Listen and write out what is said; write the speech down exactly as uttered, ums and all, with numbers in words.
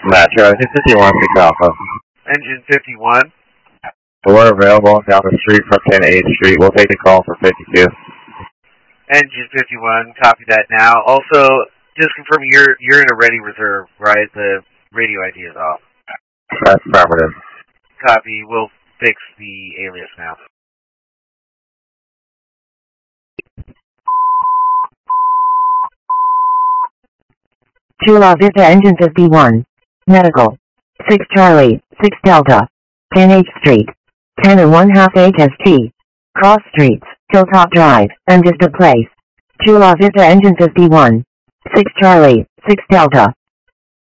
Metro, six fifty-one, six Alpha. Engine fifty-one. We're available down the street from ten eighth Street. We'll take the call for fifty-two. Engine fifty-one, copy that now. Also, just confirming you're you're in a ready reserve, right? The radio I D is off. That's affirmative. Copy. We'll fix the alias now. Chula Vista Engine fifty-one. Medical. six Charlie, six Delta. ten H Street. ten and one half H S T. Cross Streets, Hilltop Drive, and Vista Place. Chula Vista Engine fifty-one. six Charlie, six Delta.